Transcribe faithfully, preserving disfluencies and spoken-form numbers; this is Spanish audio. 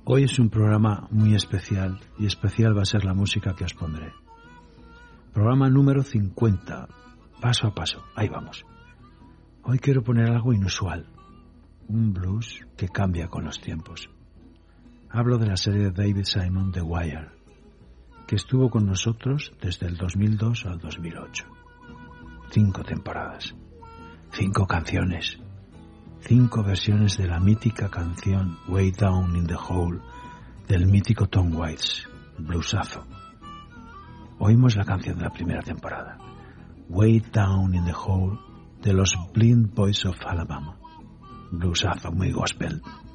Hoy es un programa muy especial y especial va a ser la música que os pondré. Programa número cincuenta, paso a paso, ahí vamos. Hoy quiero poner algo inusual, un blues que cambia con los tiempos. Hablo de la serie de David Simon, The Wire, que estuvo con nosotros desde el dos mil dos al dos mil ocho. Cinco temporadas, cinco canciones, cinco versiones de la mítica canción Way Down in the Hole del mítico Tom Waits, bluesazo. Oímos la canción de la primera temporada, Way Down in the Hole, de los Blind Boys of Alabama, bluesazo muy gospel.